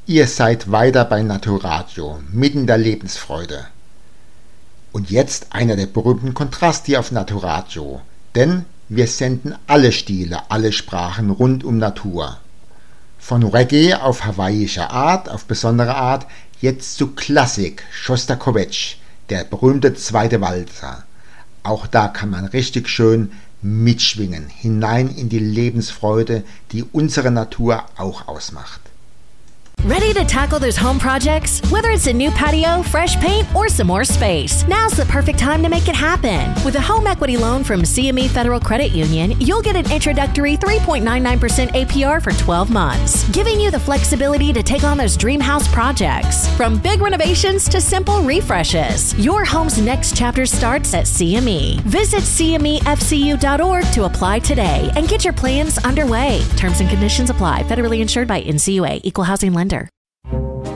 Ihr seid weiter bei Naturadio, mitten der Lebensfreude. Und jetzt einer der berühmten Kontraste hier auf Naturadio, denn wir senden alle Stile, alle Sprachen rund um Natur. Von Reggae auf hawaiische Art, auf besondere Art, jetzt zu Klassik, Schostakowitsch, der berühmte zweite Walzer. Auch da kann man richtig schön mitschwingen, hinein in die Lebensfreude, die unsere Natur auch ausmacht. Ready to tackle those home projects? Whether it's a new patio, fresh paint, or some more space, now's the perfect time to make it happen. With a home equity loan from CME Federal Credit Union, you'll get an introductory 3.99% APR for 12 months, giving you the flexibility to take on those dream house projects. From big renovations to simple refreshes, your home's next chapter starts at CME. Visit CMEFCU.org to apply today and get your plans underway. Terms and conditions apply. Federally insured by NCUA. Equal Housing Lender.